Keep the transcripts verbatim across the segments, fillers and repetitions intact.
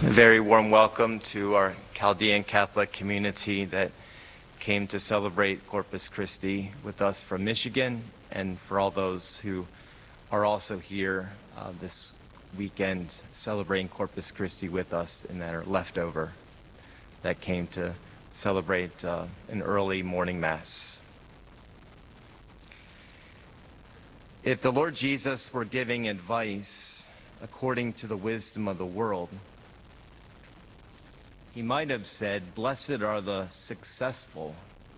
A very warm welcome to our Chaldean Catholic community that came to celebrate Corpus Christi with us from Michigan, and for all those who are also here uh, this weekend celebrating Corpus Christi with us and that are left over that came to celebrate uh, an early morning Mass. If the Lord Jesus were giving advice according to the wisdom of the world, he might have said, "Blessed are the successful,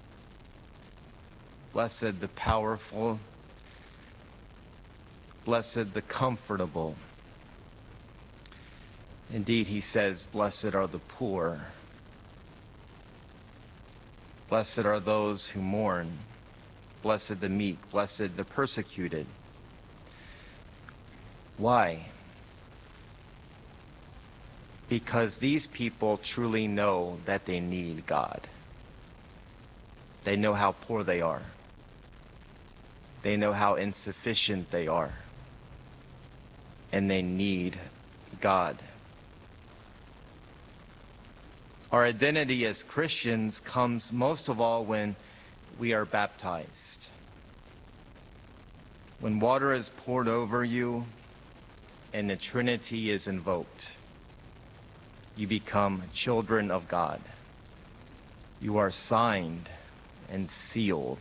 blessed the powerful, blessed the comfortable." Indeed, he says, "Blessed are the poor, blessed are those who mourn, blessed the meek, blessed the persecuted." Why? Because these people truly know that they need God. They know how poor they are. They know how insufficient they are. And they need God. Our identity as Christians comes most of all when we are baptized. When water is poured over you and the Trinity is invoked, you become children of God. You are signed and sealed,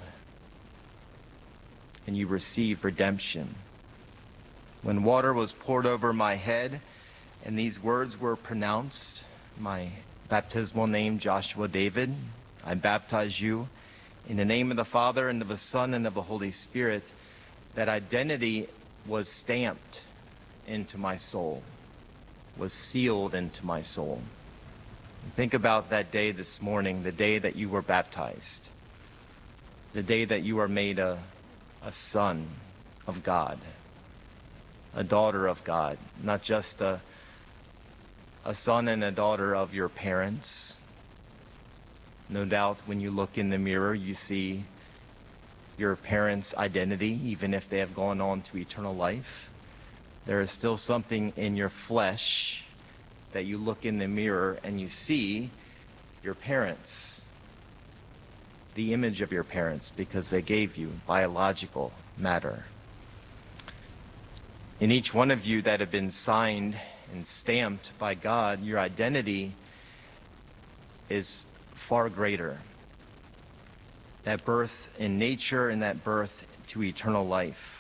and you receive redemption. When water was poured over my head and these words were pronounced, my baptismal name, Joshua David, I baptize you in the name of the Father and of the Son and of the Holy Spirit, that identity was stamped into my soul, was sealed into my soul. Think about that day this morning, the day that you were baptized, the day that you were made a, a son of God, a daughter of God, not just a, a son and a daughter of your parents. No doubt when you look in the mirror, you see your parents' identity, even if they have gone on to eternal life. There is still something in your flesh that you look in the mirror and you see your parents, the image of your parents, because they gave you biological matter. In each one of you that have been signed and stamped by God, your identity is far greater. That birth in nature and that birth to eternal life.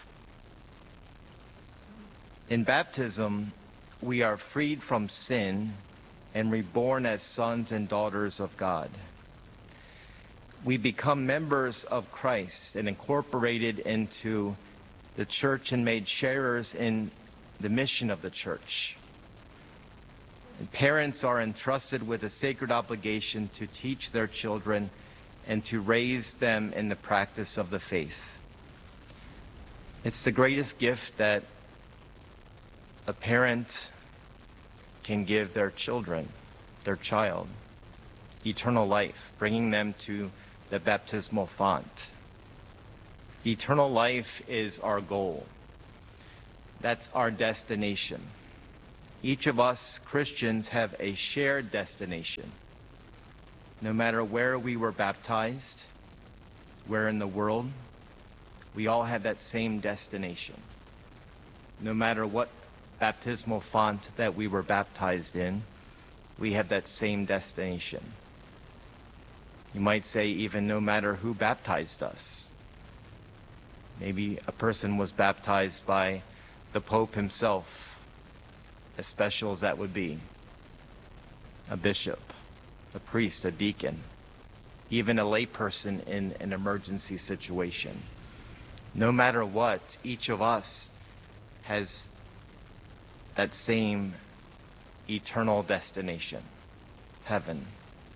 In baptism, we are freed from sin and reborn as sons and daughters of God. We become members of Christ and incorporated into the church and made sharers in the mission of the church. And parents are entrusted with a sacred obligation to teach their children and to raise them in the practice of the faith. It's the greatest gift that a parent can give their children, their child, eternal life, bringing them to the baptismal font. Eternal life is our goal. That's our destination. Each of us Christians have a shared destination. No matter where we were baptized, where in the world, we all have that same destination. No matter what baptismal font that we were baptized in, we have that same destination. You might say even no matter who baptized us. Maybe a person was baptized by the Pope himself, as special as that would be. A bishop, a priest, a deacon, even a layperson in an emergency situation. No matter what, each of us has that same eternal destination, heaven.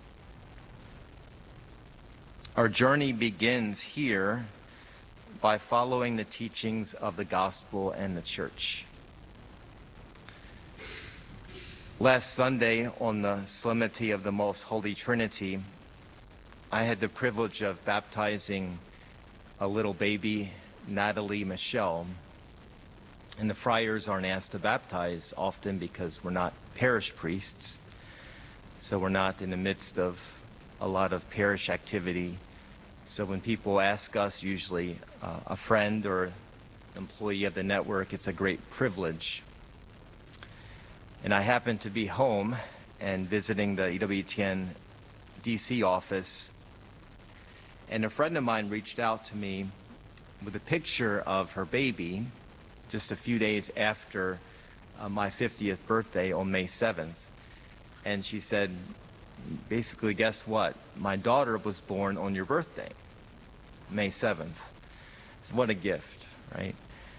Our journey begins here by following the teachings of the gospel and the church. Last Sunday, on the Solemnity of the Most Holy Trinity, I had the privilege of baptizing a little baby, Natalie Michelle, And the friars aren't asked to baptize often because we're not parish priests. So we're not in the midst of a lot of parish activity. So when people ask us, usually uh, a friend or employee of the network, it's a great privilege. And I happened to be home and visiting the E W T N D C office, and a friend of mine reached out to me with a picture of her baby just a few days after uh, my fiftieth birthday on May seventh. And she said, basically, guess what? My daughter was born on your birthday, May seventh. So what a gift, right?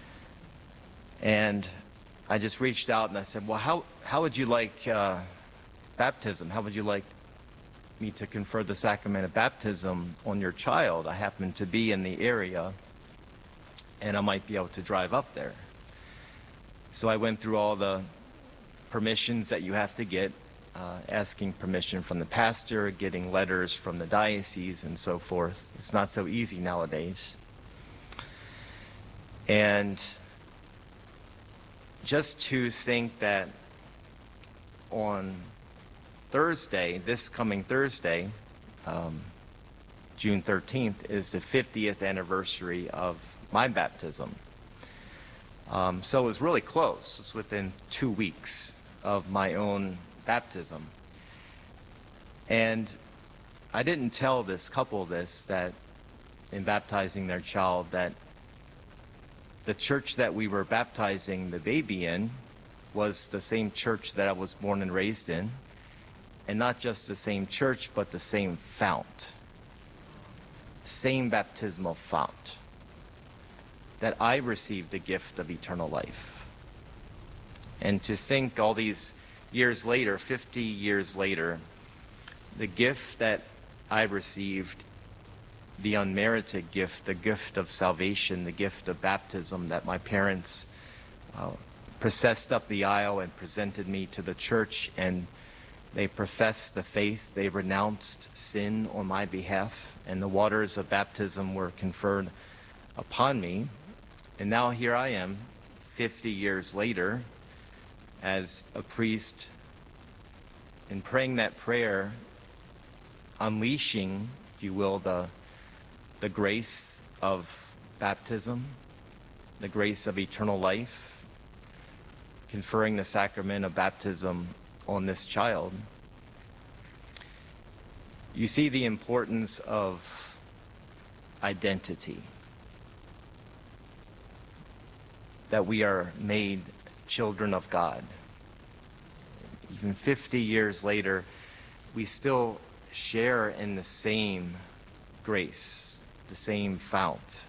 And I just reached out and I said, well, how, how would you like uh, baptism? How would you like me to confer the sacrament of baptism on your child? I happen to be in the area, and I might be able to drive up there. So I went through all the permissions that you have to get, uh, asking permission from the pastor, getting letters from the diocese, and so forth. It's not so easy nowadays. And just to think that on Thursday, this coming Thursday, um, June thirteenth, is the fiftieth anniversary of my baptism. Um, so it was really close. It's within two weeks of my own baptism. And I didn't tell this couple this, that in baptizing their child, that the church that we were baptizing the baby in was the same church that I was born and raised in. And not just the same church, but the same fount. Same baptismal fount. That I received the gift of eternal life. And to think all these years later, fifty years later, the gift that I received, the unmerited gift, the gift of salvation, the gift of baptism that my parents uh, processed up the aisle and presented me to the church, and they professed the faith, they renounced sin on my behalf, and the waters of baptism were conferred upon me. And now here I am, fifty years later, as a priest, and praying that prayer, unleashing, if you will, the, the grace of baptism, the grace of eternal life, conferring the sacrament of baptism on this child. You see the importance of identity. That we are made children of God. Even fifty years later, we still share in the same grace, the same fount.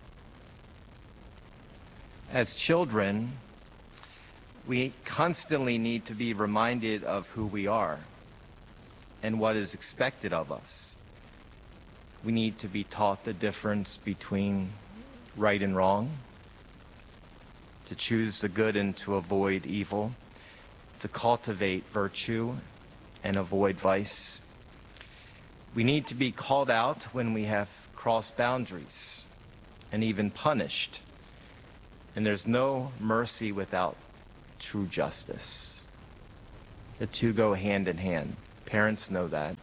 As children, we constantly need to be reminded of who we are and what is expected of us. We need to be taught the difference between right and wrong, to choose the good and to avoid evil, to cultivate virtue and avoid vice. We need to be called out when we have crossed boundaries and even punished. And there's no mercy without true justice. The two go hand in hand. Parents know that.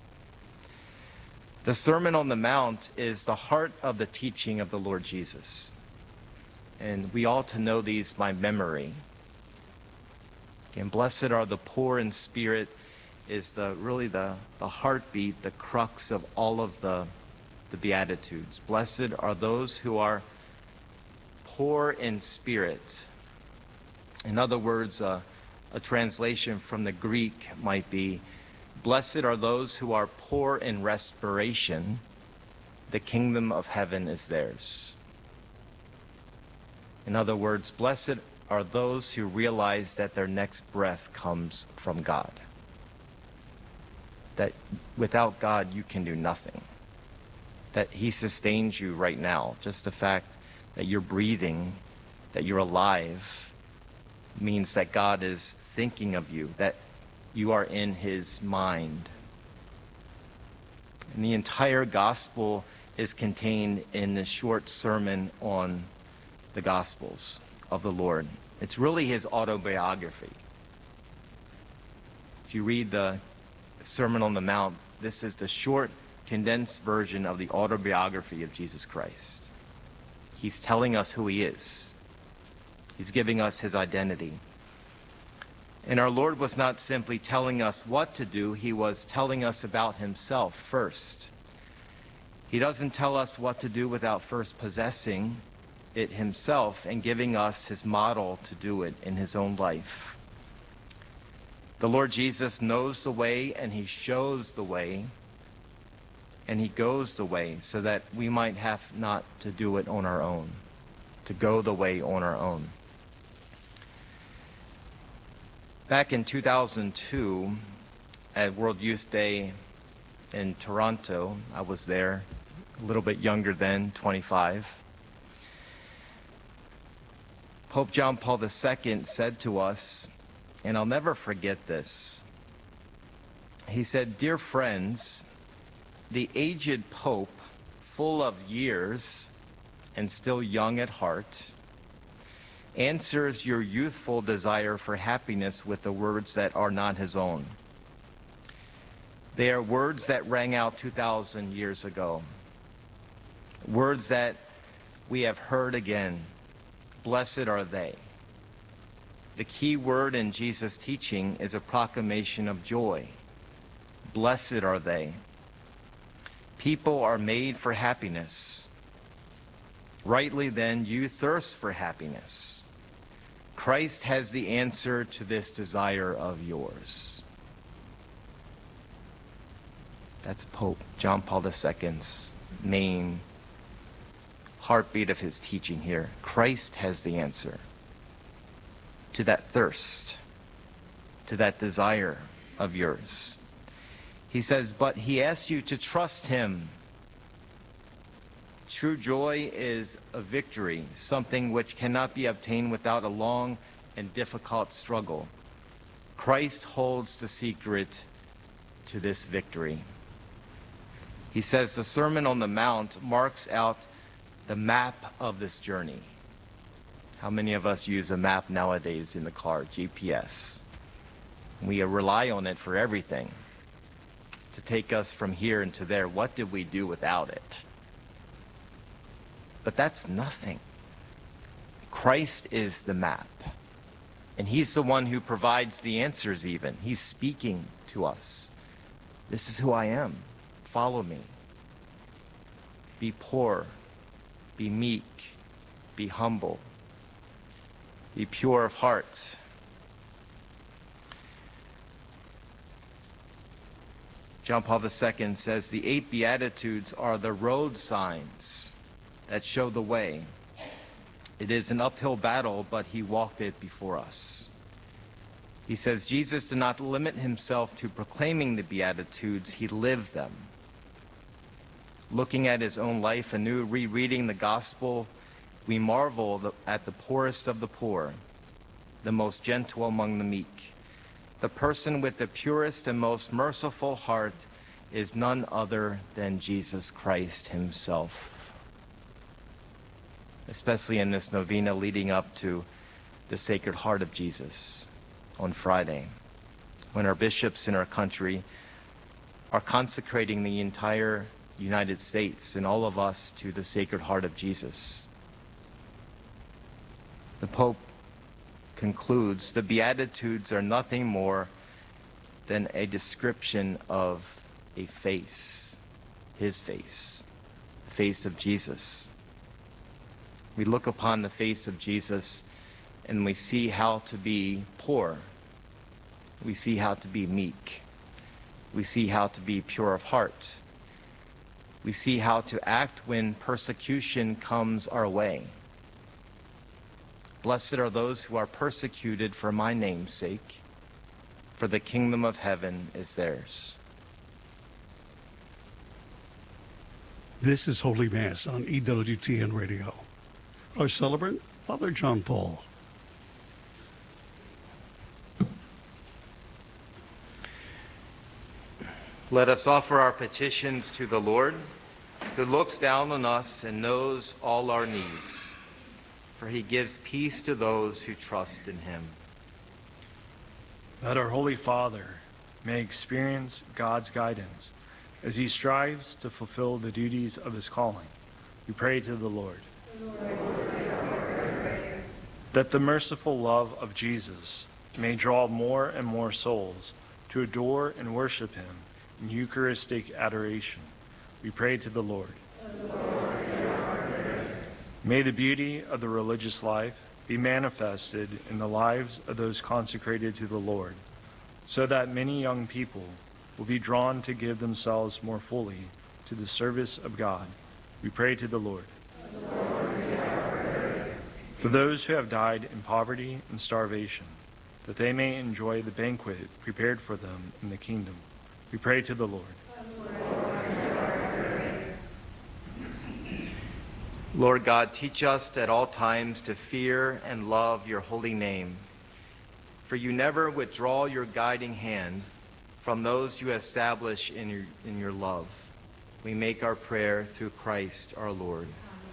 The Sermon on the Mount is the heart of the teaching of the Lord Jesus. And we ought to know these by memory. And blessed are the poor in spirit is the really the, the heartbeat, the crux of all of the, the Beatitudes. Blessed are those who are poor in spirit. In other words, uh, a translation from the Greek might be, blessed are those who are poor in respiration. The kingdom of heaven is theirs. In other words, blessed are those who realize that their next breath comes from God. That without God, you can do nothing. That He sustains you right now. Just the fact that you're breathing, that you're alive, means that God is thinking of you, that you are in His mind. And the entire gospel is contained in this short sermon on the Gospels of the Lord. It's really his autobiography. If you read the Sermon on the Mount, this is the short, condensed version of the autobiography of Jesus Christ. He's telling us who he is. He's giving us his identity. And our Lord was not simply telling us what to do, he was telling us about himself first. He doesn't tell us what to do without first possessing it himself and giving us his model to do it in his own life. The Lord Jesus knows the way, and he shows the way, and he goes the way so that we might have not to do it on our own, to go the way on our own. Back in two thousand two, at World Youth Day in Toronto, I was there, a little bit younger then, twenty-five. Pope John Paul the Second said to us, and I'll never forget this, he said, "Dear friends, the aged Pope, full of years and still young at heart, answers your youthful desire for happiness with the words that are not his own. They are words that rang out two thousand years ago, words that we have heard again. Blessed are they." The key word in Jesus' teaching is a proclamation of joy. Blessed are they. People are made for happiness. Rightly then, you thirst for happiness. Christ has the answer to this desire of yours. That's Pope John Paul the Second's main heartbeat of his teaching here. Christ has the answer to that thirst, to that desire of yours. He says, but he asks you to trust him. True joy is a victory, something which cannot be obtained without a long and difficult struggle. Christ holds the secret to this victory. He says the Sermon on the Mount marks out the map of this journey. How many of us use a map nowadays in the car, G P S? We rely on it for everything, to take us from here and to there. What did we do without it? But that's nothing. Christ is the map. And he's the one who provides the answers even. He's speaking to us. This is who I am. Follow me. Be poor. Be meek. Be humble. Be pure of heart. John Paul the Second says the eight Beatitudes are the road signs that show the way. It is an uphill battle, but he walked it before us. He says Jesus did not limit himself to proclaiming the Beatitudes, he lived them. Looking at his own life anew, rereading the gospel, we marvel at the poorest of the poor, the most gentle among the meek. The person with the purest and most merciful heart is none other than Jesus Christ himself. Especially in this novena leading up to the Sacred Heart of Jesus on Friday, when our bishops in our country are consecrating the entire United States and all of us to the Sacred Heart of Jesus. The Pope concludes, the Beatitudes are nothing more than a description of a face, his face, the face of Jesus. We look upon the face of Jesus and we see how to be poor. We see how to be meek. We see how to be pure of heart. We see how to act when persecution comes our way. Blessed are those who are persecuted for my name's sake, for the kingdom of heaven is theirs. This is Holy Mass on E W T N Radio. Our celebrant, Father John Paul. Let us offer our petitions to the Lord, who looks down on us and knows all our needs. for he gives peace to those who trust in him. That our Holy Father may experience God's guidance as he strives to fulfill the duties of his calling. We pray to the Lord. That the merciful love of Jesus may draw more and more souls to adore and worship him in Eucharistic adoration. We pray to the Lord. May the beauty of the religious life be manifested in the lives of those consecrated to the Lord, so that many young people will be drawn to give themselves more fully to the service of God. We pray to the Lord. For those who have died in poverty and starvation, that they may enjoy the banquet prepared for them in the kingdom. We pray to the Lord. Lord God, teach us at all times to fear and love your holy name. For you never withdraw your guiding hand from those you establish in your, in your love. We make our prayer through Christ our Lord.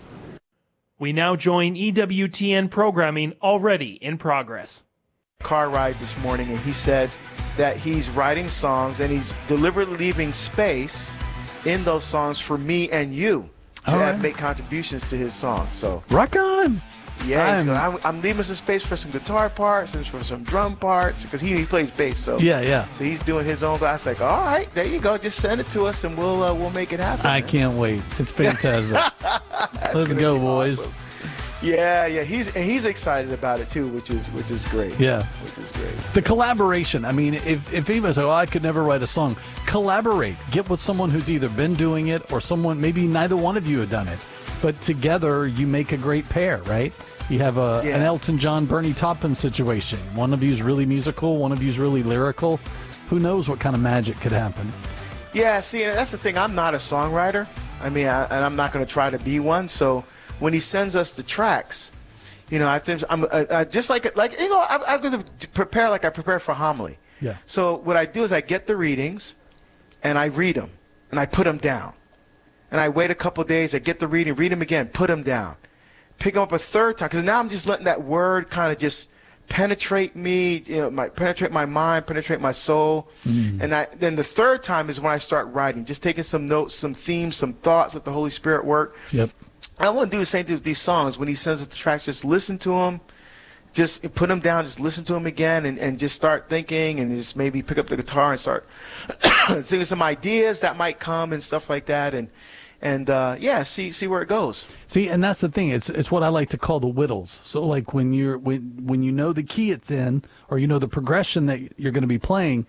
We now join E W T N programming already in progress. Car ride this morning, and he said that he's writing songs and he's deliberately leaving space in those songs for me and you to All have, right. make contributions to his song. So Rock on. yeah, he's I'm- going, I'm, I'm leaving some space for some guitar parts and for some drum parts because he, he plays bass. So Yeah, yeah. so he's doing his own. I was like, all right, there you go. Just send it to us and we'll uh, we'll make it happen. I man. can't wait. It's fantastic. Let's gonna go, be boys. awesome. Yeah, yeah, he's and he's excited about it too, which is which is great. Yeah. which is great. The collaboration. I mean, if if anyone says, "Oh, I could never write a song," collaborate. Get with someone who's either been doing it or someone maybe neither one of you have done it, but together you make a great pair, right? You have a Yeah. an Elton John, Bernie Taupin situation. One of you's really musical, one of you's really lyrical. Who knows what kind of magic could happen? Yeah, see, and that's the thing. I'm not a songwriter. I mean, I, and I'm not going to try to be one. So when he sends us the tracks, you know, I think I'm uh, uh, just like like you know, I'm, I'm going to prepare like I prepare for homily. Yeah. So what I do is I get the readings, and I read them, and I put them down, and I wait a couple of days. I get the reading, read them again, put them down, pick them up a third time because now I'm just letting that word kind of just penetrate me, you know, my penetrate my mind, penetrate my soul, and I then the third time is when I start writing, just taking some notes, some themes, some thoughts, let the Holy Spirit work. Yep. I want to do the same thing with these songs. When he sends us the tracks, just listen to them, just put them down, just listen to them again, and, and just start thinking, and just maybe pick up the guitar and start singing some ideas that might come and stuff like that, and and uh, yeah, see see where it goes. See, and that's the thing. It's it's what I like to call the whittles. So, like when you're when when you know the key it's in, or you know the progression that you're going to be playing,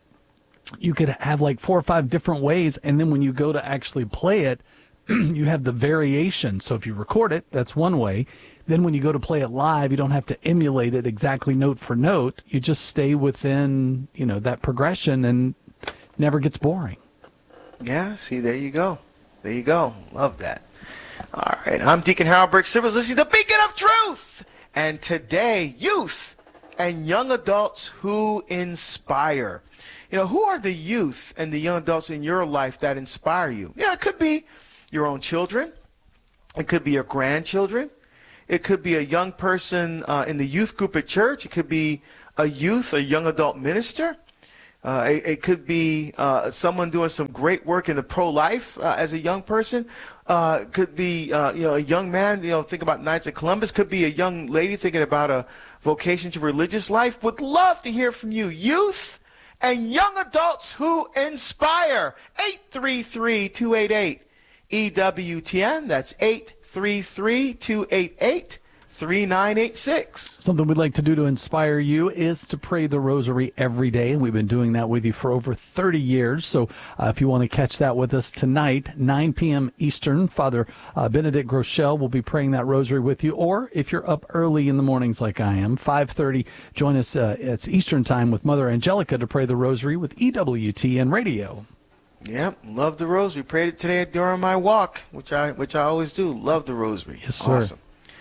you could have like four or five different ways, and then when you go to actually play it, you have the variation. So if you record it, that's one way. Then when you go to play it live, you don't have to emulate it exactly note for note. You just stay within, you know, that progression, and never gets boring. Yeah, see, there you go. There you go. Love that. All right, I'm Deacon Harold Brick Sivers, listening to Beacon of Truth. And today, youth and young adults who inspire. You know, who are the youth and the young adults in your life that inspire you? Yeah, it could be your own children. It could be your grandchildren. It could be a young person uh, in the youth group at church. It could be a youth, a young adult minister. Uh, it, it could be uh, someone doing some great work in the pro-life uh, as a young person. Uh, it could be uh, you know, a young man, you know, think about Knights of Columbus. Could be a young lady thinking about a vocation to religious life. Would love to hear from you, youth and young adults who inspire. eight three three, two eight eight, E W T N. That's eight three three, two eight eight, three nine eight six. Something we'd like to do to inspire you is to pray the rosary every day, and we've been doing that with you for over thirty years. So uh, if you want to catch that with us tonight, nine p.m. Eastern, Father uh, Benedict Groeschel will be praying that rosary with you. Or if you're up early in the mornings like I am, five thirty, join us uh, it's Eastern time with Mother Angelica to pray the rosary with E W T N Radio. Yep, love the rosary. Prayed it today during my walk, which I which I always do. Love the rosary. Yes, sir. Awesome.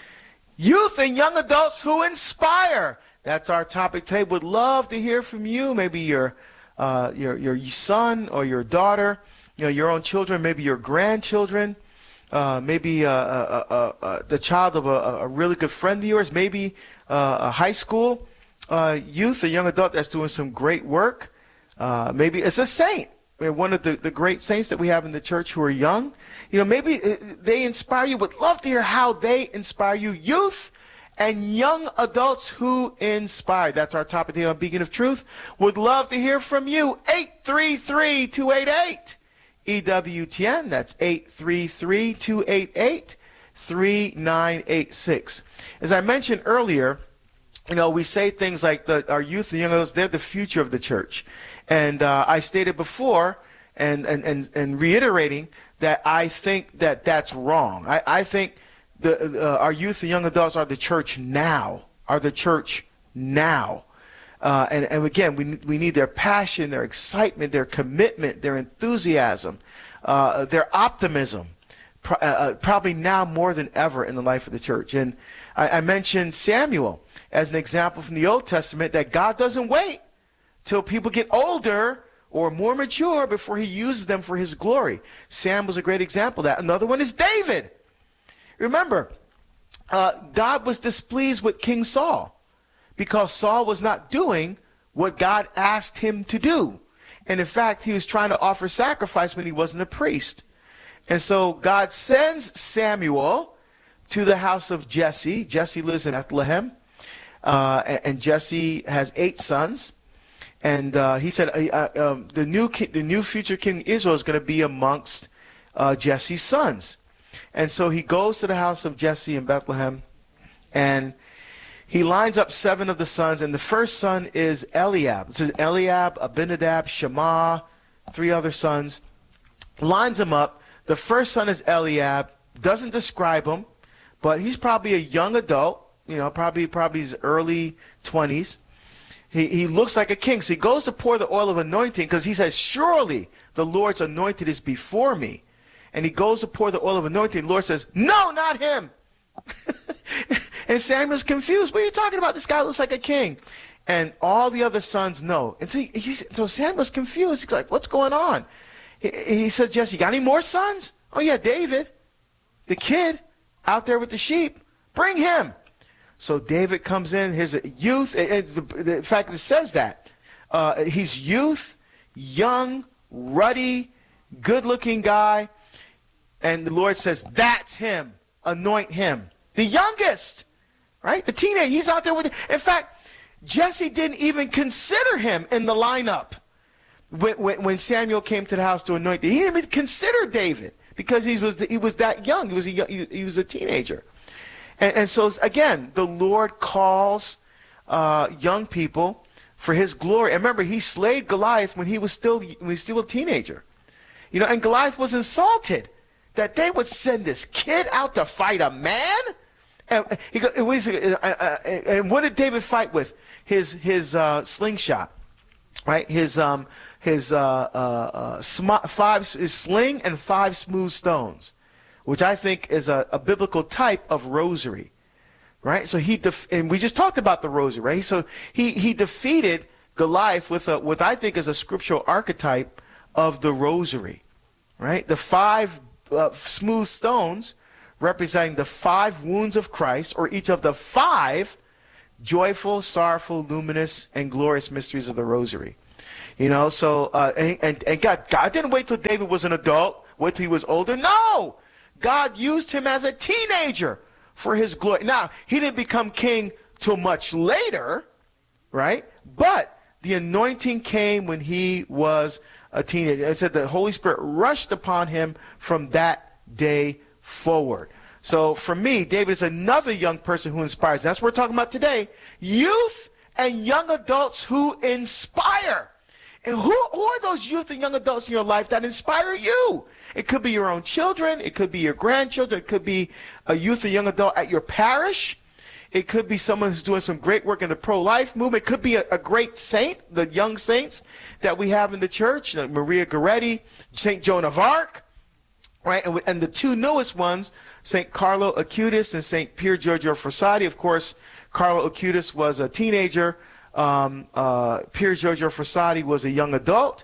Youth and young adults who inspire. That's our topic today. Would love to hear from you. Maybe your uh, your your son or your daughter, you know, your own children, maybe your grandchildren. uh, maybe uh, uh, uh, uh, the child of a, a really good friend of yours, maybe uh, a high school uh, youth, a young adult that's doing some great work. Uh, maybe it's a saint, one of the, the great saints that we have in the church who are young. You know, maybe they inspire you. Would love to hear how they inspire you. Youth and young adults who inspire. That's our topic today on Beacon of Truth. Would love to hear from you. eight three three, two eight eight, E W T N. That's eight three three, two eight eight, three nine eight six. As I mentioned earlier, you know, we say things like the, our youth and young adults, they're the future of the church. And uh, I stated before, and, and, and, and reiterating, that I think that that's wrong. I, I think the, uh, our youth and young adults are the church now, are the church now. Uh, and, and again, we, we need their passion, their excitement, their commitment, their enthusiasm, uh, their optimism, pro- uh, probably now more than ever in the life of the church. And I, I mentioned Samuel as an example from the Old Testament, that God doesn't wait till people get older or more mature before he uses them for his glory. Sam was a great example of that. Another one is David. Remember, uh, God was displeased with King Saul because Saul was not doing what God asked him to do. And in fact, he was trying to offer sacrifice when he wasn't a priest. And so God sends Samuel to the house of Jesse. Jesse lives in Bethlehem. Uh, and, and Jesse has eight sons. And uh, he said uh, um, the new ki- the new future king of Israel is going to be amongst uh, Jesse's sons. And so he goes to the house of Jesse in Bethlehem, and he lines up seven of the sons. And the first son is Eliab. It says Eliab, Abinadab, Shammah, three other sons. Lines them up. The first son is Eliab. Doesn't describe him, but he's probably a young adult. You know, probably probably his early twenties. He, he looks like a king. So he goes to pour the oil of anointing because he says, surely the Lord's anointed is before me. And he goes to pour the oil of anointing. The Lord says, no, not him. And Samuel's confused. What are you talking about? This guy looks like a king. And all the other sons know. And so, he, he's, so Samuel's confused. He's like, what's going on? He, he says, Jesse, you got any more sons? Oh, yeah, David, the kid out there with the sheep. Bring him. So David comes in, he's a youth. In fact, it says that. Uh, he's youth, young, ruddy, good-looking guy. And the Lord says, that's him. Anoint him. The youngest, right? The teenager. He's out there with it. In fact, Jesse didn't even consider him in the lineup when, when, when Samuel came to the house to anoint him. He didn't even consider David because he was, the, he was that young. He was a, he, he was a teenager. And, and so, again, the Lord calls uh, young people for his glory. And remember, he slayed Goliath when he was still when he was still a teenager. You know, and Goliath was insulted that they would send this kid out to fight a man. And, he go, it was, uh, uh, and what did David fight with? His his uh, slingshot, right? His um his uh, uh, uh, sm- five his sling and five smooth stones, which I think is a, a biblical type of rosary, right? So he def- and we just talked about the rosary, right? So he he defeated Goliath with a what I think is a scriptural archetype of the rosary, right? The five uh, smooth stones representing the five wounds of Christ, or each of the five joyful, sorrowful, luminous, and glorious mysteries of the rosary. You know, so uh, and, and and God God didn't wait till David was an adult, wait till he was older. No. God used him as a teenager for his glory. Now, he didn't become king till much later, right? But the anointing came when he was a teenager. It said the Holy Spirit rushed upon him from that day forward. So for me, David is another young person who inspires. That's what we're talking about today. Youth and young adults who inspire. And who, who are those youth and young adults in your life that inspire you? It could be your own children. It could be your grandchildren. It could be a youth or young adult at your parish. It could be someone who's doing some great work in the pro-life movement. It could be a, a great saint, the young saints that we have in the church, like Maria Goretti, Saint Joan of Arc, right? And, we, and the two newest ones, Saint Carlo Acutis and Saint Pier Giorgio Frassati. Of course, Carlo Acutis was a teenager. Um, uh, Pier Giorgio Frassati was a young adult.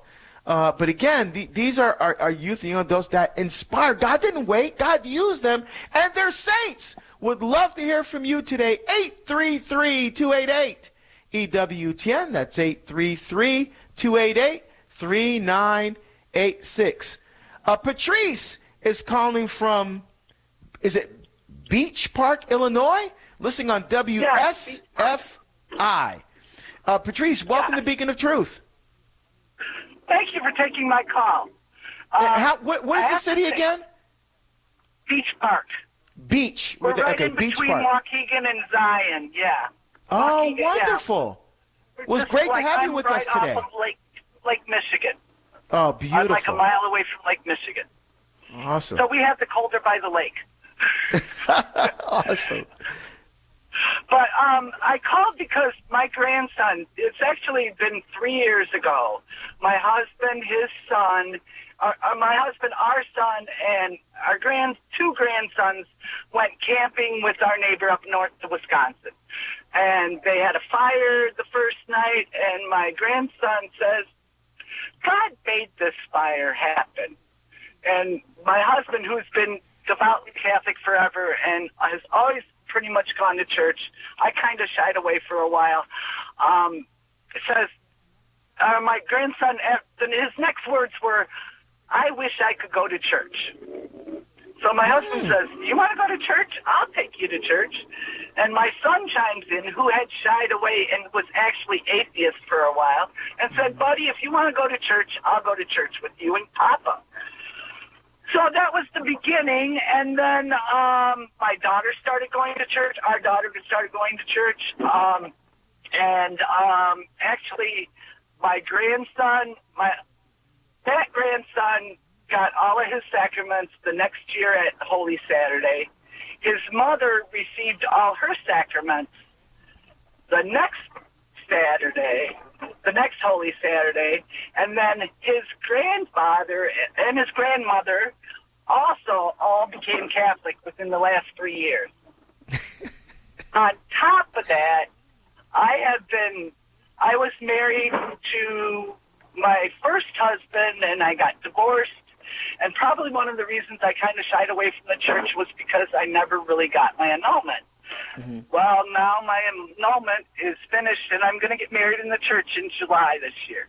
Uh, but again, the, these are our, our youth and young adults that inspire. God didn't wait. God used them, and they're saints. Would love to hear from you today. eight three three, two eight eight, E W T N. That's eight three three, two eight eight, three nine eight six. Uh, Patrice is calling from, is it Beach Park, Illinois? Listening on W S F I. Uh, Patrice, welcome to Beacon of Truth. Thank you for taking my call. Um, How, what, what is I the have city to say, again? Beach Park. Beach. We're with the- right okay, in Beach between Park. Waukegan and Zion, yeah. Oh, Waukegan, yeah. wonderful. We're Well, it's just great like, to have you I'm with right us today. Off of Lake, Lake Michigan. Oh, I'm like a beautiful. mile away from Lake Michigan. Awesome. So we have the colder by the lake. Awesome. But um, I called because my grandson, it's actually been three years ago, my husband, his son, uh, uh, my husband, our son, and our grand two grandsons went camping with our neighbor up north to Wisconsin. And they had a fire the first night, and my grandson says, God made this fire happen. And my husband, who's been devoutly Catholic forever and has always pretty much gone to church, I kind of shied away for a while, um, says, uh, my grandson, his next words were, I wish I could go to church. So my husband says, you want to go to church? I'll take you to church. And my son chimes in, who had shied away and was actually atheist for a while, and said, buddy, if you want to go to church, I'll go to church with you and Papa. So that was the beginning, and then um, my daughter started going to church. Our daughter started going to church, um, and um, actually my grandson, my that grandson got all of his sacraments the next year at Holy Saturday. His mother received all her sacraments the next Saturday, the next Holy Saturday, and then his grandfather and his grandmother also all became Catholic within the last three years. On top of that, I have been, I was married to my first husband, and I got divorced. And probably one of the reasons I kind of shied away from the church was because I never really got my annulment. Mm-hmm. Well, now my annulment is finished, and I'm going to get married in the church in July this year.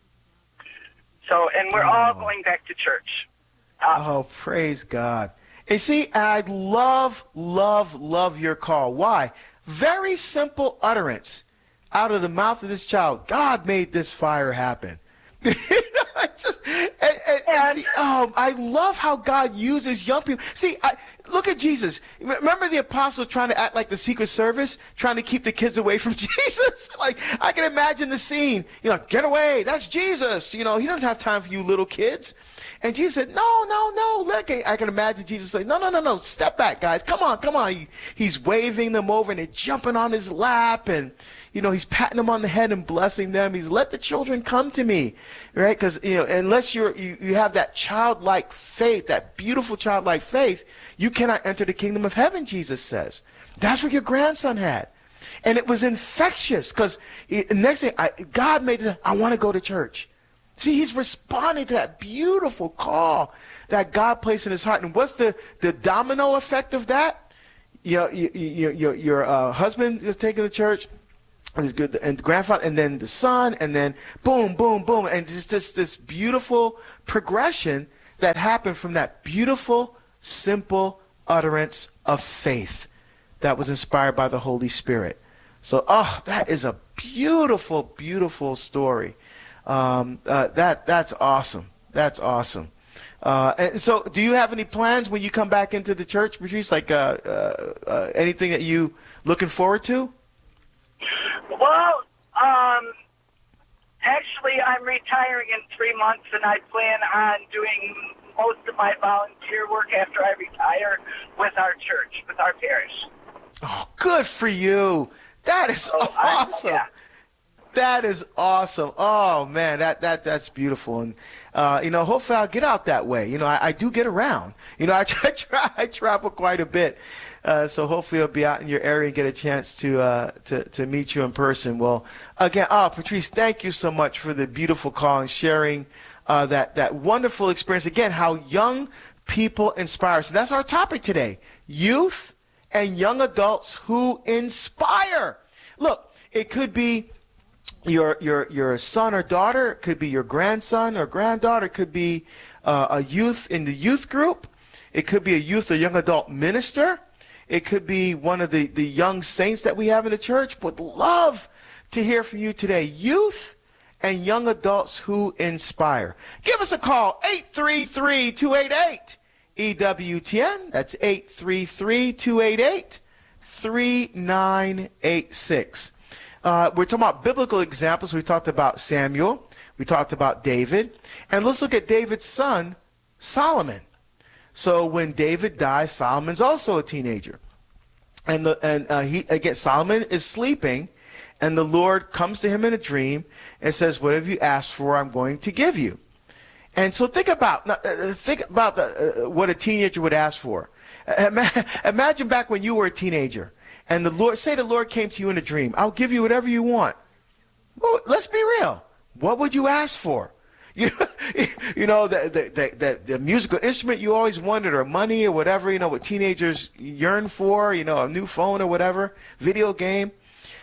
So, and we're oh. all going back to church. Uh, oh, praise God. And see, I love, love, love your call. Why? Very simple utterance out of the mouth of this child. God made this fire happen. You know, I just, and, and, and see, oh, I love how God uses young people. See, I, look at Jesus. Remember the apostles trying to act like the Secret Service, trying to keep the kids away from Jesus? Like, I can imagine the scene. You know, get away. That's Jesus. You know, he doesn't have time for you little kids. And Jesus said, no, no, no. Look, I can imagine Jesus saying, no, no, no, no. Step back, guys. Come on, come on. He, he's waving them over, and they're jumping on his lap, and you know, he's patting them on the head and blessing them. He's, let the children come to me, right? Because, you know, unless you're, you, you have that childlike faith, that beautiful childlike faith, you cannot enter the kingdom of heaven, Jesus says. That's what your grandson had. And it was infectious because next thing, I, God made it, I want to go to church. See, he's responding to that beautiful call that God placed in his heart. And what's the, the domino effect of that? You know, you, you, your your uh, husband is taking to church. And good, and the grandfather, and then the son, and then boom, boom, boom, and it's just this beautiful progression that happened from that beautiful, simple utterance of faith that was inspired by the Holy Spirit. So, oh, that is a beautiful, beautiful story. Um, uh, that that's awesome. That's awesome. Uh, and so, do you have any plans when you come back into the church, Patrice? Like uh, uh, uh, anything that you looking forward to? Well, um, actually, I'm retiring in three months, and I plan on doing most of my volunteer work after I retire with our church, with our parish. Oh, good for you. That is so awesome. I, yeah. That is awesome. Oh man, that that that's beautiful. And uh, you know, hopefully I'll get out that way. You know, I, I do get around. You know, I, I try I travel quite a bit. Uh, so hopefully I'll be out in your area and get a chance to uh, to to meet you in person. Well, again, oh Patrice, thank you so much for the beautiful call and sharing uh, that that wonderful experience. Again, how young people inspire. So that's our topic today: youth and young adults who inspire. Look, it could be your your your son or daughter, it could be your grandson or granddaughter, it could be uh, a youth in the youth group, it could be a youth or young adult minister, it could be one of the, the young saints that we have in the church. Would love to hear from you today. Youth and young adults who inspire. Give us a call, eight three three, two eight eight, E W T N. That's eight three three, two eight eight, three nine eight six. Uh, we're talking about biblical examples. We talked about Samuel. We talked about David. And let's look at David's son, Solomon. So when David dies, Solomon's also a teenager. And, the, and uh, he again, Solomon is sleeping, and the Lord comes to him in a dream and says, whatever you ask for, I'm going to give you. And so think about uh, think about the, uh, what a teenager would ask for. Imagine back when you were a teenager. And the Lord, say the Lord came to you in a dream. I'll give you whatever you want. Well, let's be real. What would you ask for? You, you know, the, the, the, the musical instrument you always wanted, or money or whatever, you know, what teenagers yearn for, you know, a new phone or whatever, video game.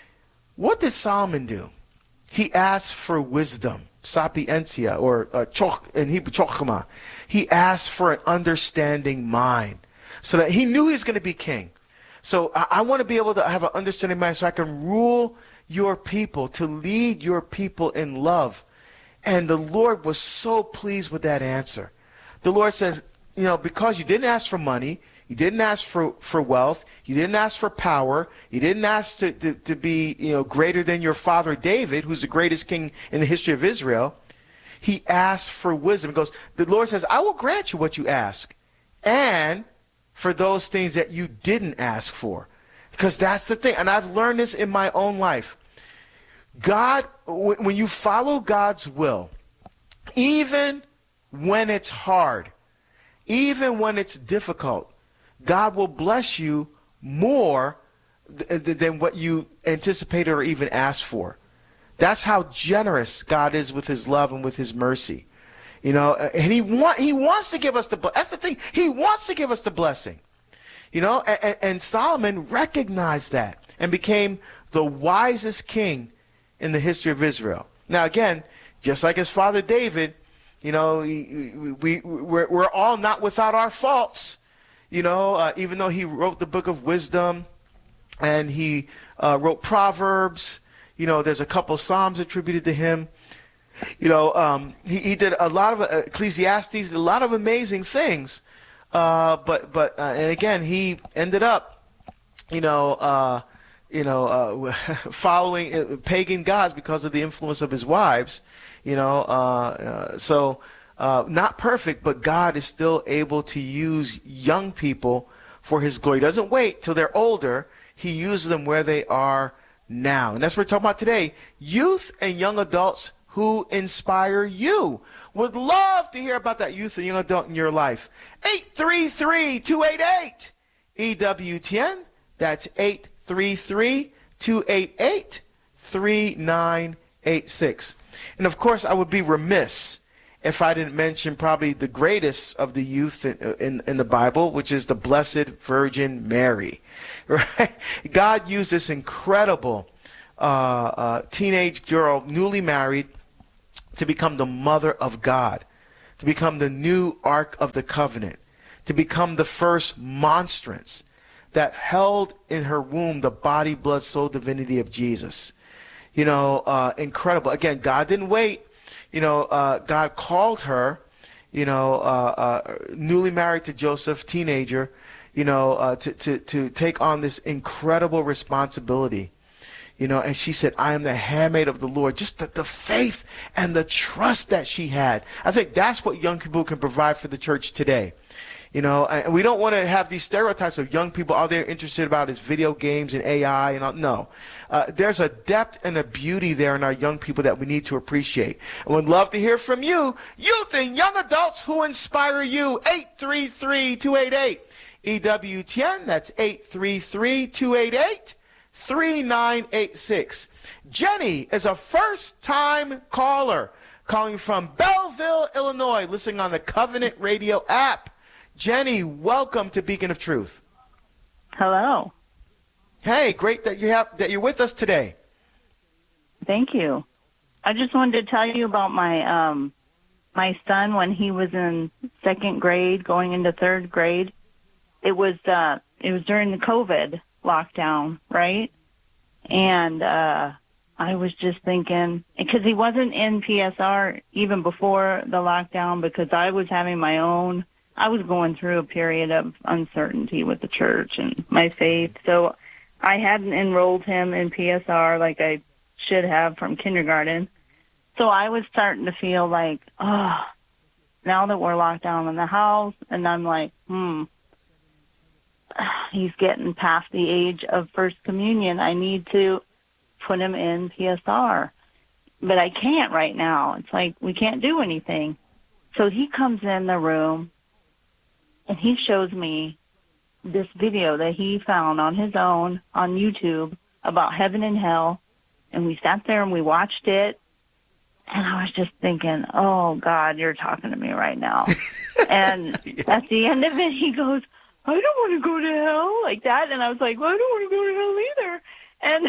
What did Solomon do? He asked for wisdom, sapientia, or uh, chok, in Hebrew, chokma. He asked for an understanding mind so that he knew he was going to be king. So I, I want to be able to have an understanding mind so I can rule your people, to lead your people in love. And the Lord was so pleased with that answer. The Lord says, you know, because you didn't ask for money, you didn't ask for, for wealth, you didn't ask for power, you didn't ask to, to, to be, you know, greater than your father David, who's the greatest king in the history of Israel. He asked for wisdom. He goes, the Lord says, I will grant you what you ask. And for those things that you didn't ask for. Because that's the thing. And I've learned this in my own life. God, when you follow God's will, even when it's hard, even when it's difficult, God will bless you more th- than what you anticipated or even asked for. That's how generous God is with his love and with his mercy. You know, and he want, he wants to give us the, that's the thing. He wants to give us the blessing. You know, and, and Solomon recognized that and became the wisest king in the history of Israel. Now, again, just like his father David, you know, we, we, we're, we're all not without our faults. You know, uh, even though he wrote the book of wisdom and he uh, wrote Proverbs, you know, there's a couple Psalms attributed to him. You know, um, he, he did a lot of uh, Ecclesiastes, a lot of amazing things. Uh, but, but, uh, and again, he ended up, you know, uh, you know, uh, following pagan gods because of the influence of his wives, you know, uh, uh, so, uh, not perfect, but God is still able to use young people for his glory. He doesn't wait till they're older. He uses them where they are now. And that's what we're talking about today. Youth and young adults who inspire you. Would love to hear about that youth and young adult in your life. eight three three, two eight eight, E W T N. That's eight three three, two eight eight, three nine eight six. And of course, I would be remiss if I didn't mention probably the greatest of the youth in, in, in the Bible, which is the Blessed Virgin Mary. Right? God used this incredible uh, uh, teenage girl, newly married, to become the mother of God, to become the new Ark of the Covenant, to become the first monstrance that held in her womb the body, blood, soul, divinity of Jesus. You know, uh, incredible. Again, God didn't wait. You know, uh, God called her, you know, uh, uh, newly married to Joseph, teenager, you know, uh, to, to, to take on this incredible responsibility. You know, and she said, I am the handmaid of the Lord. Just the, the faith and the trust that she had. I think that's what young people can provide for the church today. You know, and we don't want to have these stereotypes of young people, all they're interested about is video games and A I and all. No. Uh, there's a depth and a beauty there in our young people that we need to appreciate. And would love to hear from you, youth and young adults who inspire you. eight three three, two eight eight, E W T N. That's eight three three, two eight eight, three nine eight six. Jenny is a first-time caller calling from Belleville, Illinois, listening on the Covenant Radio app. Jenny, welcome to Beacon of Truth. Hello. Hey, great that you have that you're with us today. Thank you. I just wanted to tell you about my um my son when he was in second grade, going into third grade. It was uh it was during the COVID lockdown, right? And uh I was just thinking, because he wasn't in P S R even before the lockdown, because I was having my own, I was going through a period of uncertainty with the church and my faith. So I hadn't enrolled him in P S R like I should have from kindergarten. So I was starting to feel like, oh, now that we're locked down in the house, and I'm like, hmm, he's getting past the age of First Communion. I need to put him in P S R. But I can't right now. It's like we can't do anything. So he comes in the room, and he shows me this video that he found on his own on YouTube about heaven and hell. And we sat there and we watched it. And I was just thinking, oh, God, you're talking to me right now. And yeah. At the end of it, he goes, I don't want to go to hell, like that. And I was like, well, I don't want to go to hell either. And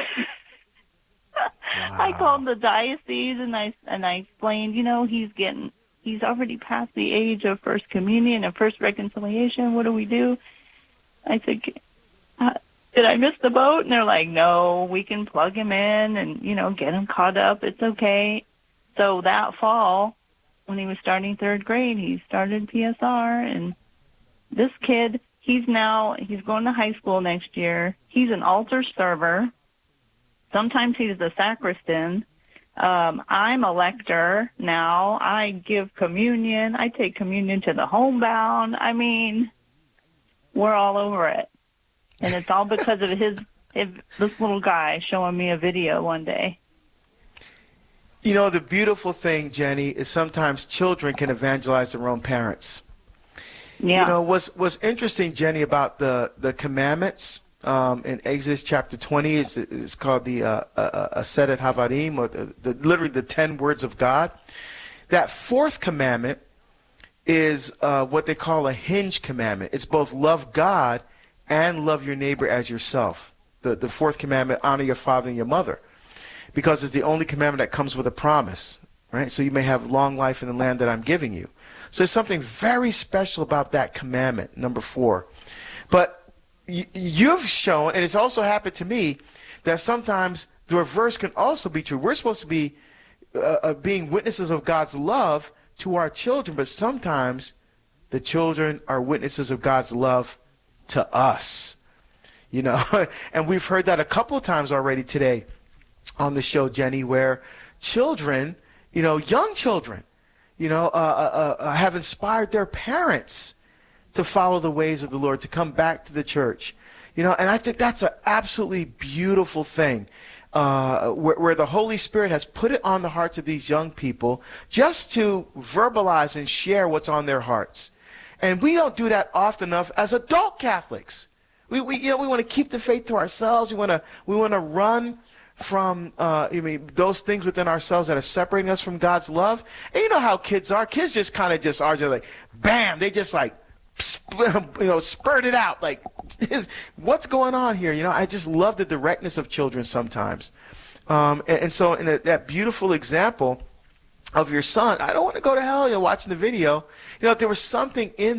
wow. I called the diocese and I, and I explained, you know, he's getting, he's already past the age of First Communion and First Reconciliation. What do we do? I said, uh, did I miss the boat? And they're like, no, we can plug him in and, you know, get him caught up. It's okay. So that fall, when he was starting third grade, he started P S R. And this kid, he's now, he's going to high school next year. He's an altar server. Sometimes he's the sacristan. Um, I'm a lector now. I give communion. I take communion to the homebound. I mean, we're all over it. And it's all because of his, his this little guy showing me a video one day. You know, the beautiful thing, Jenny, is sometimes children can evangelize their own parents. Yeah. You know, what's, what's interesting, Jenny, about the, the commandments um, in Exodus chapter twenty is it's called the uh, uh, Aseret Havarim, or the, the, literally the ten words of God. That fourth commandment is uh, what they call a hinge commandment. It's both love God and love your neighbor as yourself. The, the fourth commandment, honor your father and your mother, because it's the only commandment that comes with a promise, right? So you may have long life in the land that I'm giving you. So there's something very special about that commandment, number four. But y- you've shown, and it's also happened to me, that sometimes the reverse can also be true. We're supposed to be uh, uh, being witnesses of God's love to our children, but sometimes the children are witnesses of God's love to us. You know, and we've heard that a couple of times already today on the show, Jenny, where children, you know, young children, you know, uh, uh, uh, have inspired their parents to follow the ways of the Lord, to come back to the church. You know, and I think that's an absolutely beautiful thing, uh, where, where the Holy Spirit has put it on the hearts of these young people just to verbalize and share what's on their hearts. And we don't do that often enough as adult Catholics. We, we you know, we want to keep the faith to ourselves. We want to, we want to run from uh, I mean, those things within ourselves that are separating us from God's love. And you know how kids are. Kids just kind of just are just like, bam, they just like, you know, spurt it out. Like, what's going on here? You know, I just love the directness of children sometimes. Um, and, and so in a, that beautiful example of your son, I don't want to go to hell, you know, watching the video. You know, if there was something in